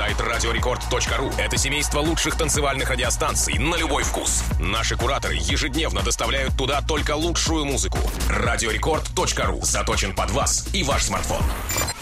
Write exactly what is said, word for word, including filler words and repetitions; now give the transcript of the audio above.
Сайт радиорекорд точка ру – это семейство лучших танцевальных радиостанций на любой вкус. Наши кураторы ежедневно доставляют туда только лучшую музыку. радиорекорд точка ру заточен под вас и ваш смартфон.